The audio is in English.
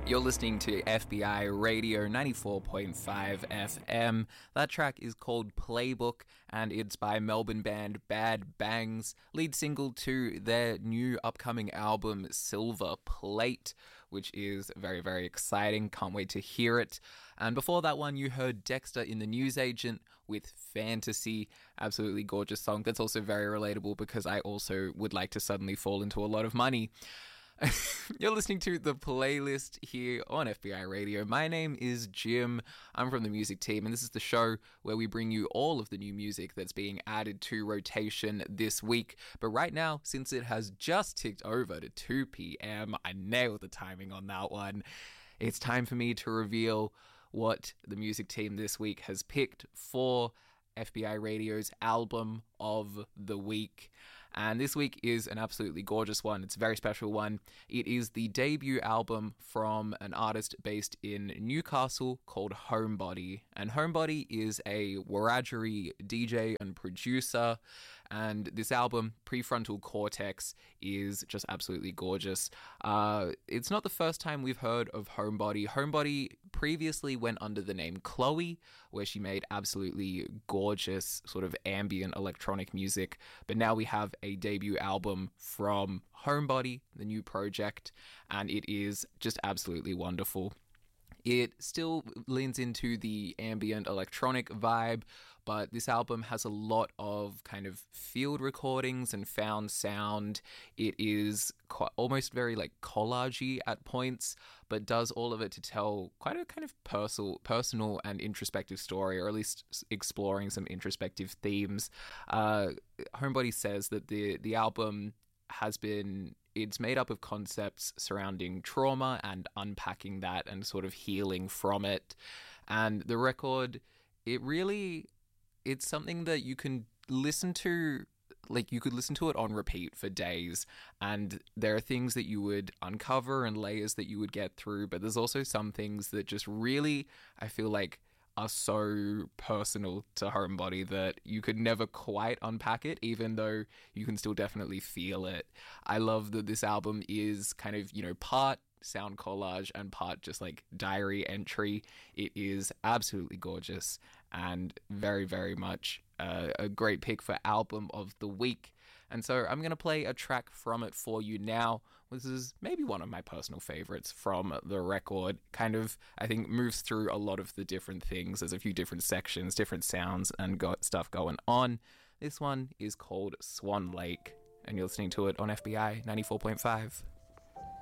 You're listening to FBI Radio 94.5 FM. That track is called Playbook, and it's by Melbourne band Bad Bangs, lead single to their new upcoming album Silver Plate, which is very, very exciting. Can't wait to hear it. And before that one, you heard Dexter in The Newsagent with Fantasy. Absolutely gorgeous song. That's also very relatable because I also would like to suddenly fall into a lot of money. You're listening to The Playlist here on FBI Radio. My name is Jim. I'm from the music team, and this is the show where we bring you all of the new music that's being added to rotation this week. But right now, since it has just ticked over to 2 p.m., I nailed the timing on that one. It's time for me to reveal what the music team this week has picked for FBI Radio's album of the week. And this week is an absolutely gorgeous one. It's a very special one. It is the debut album from an artist based in Newcastle called Homebody. And Homebody is a Wiradjuri DJ and producer. And this album, Prefrontal Cortex, is just absolutely gorgeous. It's not the first time we've heard of Homebody. Homebody previously went under the name Chloe, where she made absolutely gorgeous sort of ambient electronic music. But now we have a debut album from Homebody, the new project, and it is just absolutely wonderful. It still leans into the ambient electronic vibe, but this album has a lot of kind of field recordings and found sound. It is almost very like collagey at points, but does all of it to tell quite a kind of personal and introspective story, or at least exploring some introspective themes. Homebody says that the album it's made up of concepts surrounding trauma and unpacking that and sort of healing from it. And the record, it's something that you can listen to, like you could listen to it on repeat for days. And there are things that you would uncover and layers that you would get through, but there's also some things that just really, I feel like, are so personal to Homebody that you could never quite unpack it, even though you can still definitely feel it. I love that this album is kind of, part sound collage and part just like diary entry. It is absolutely gorgeous and very, very much a great pick for album of the week. And so I'm going to play a track from it for you now. This is maybe one of my personal favorites from the record. Kind of, I think, moves through a lot of the different things. There's a few different sections, different sounds, and got stuff going on. This one is called Swan Lake, and you're listening to it on FBI 94.5.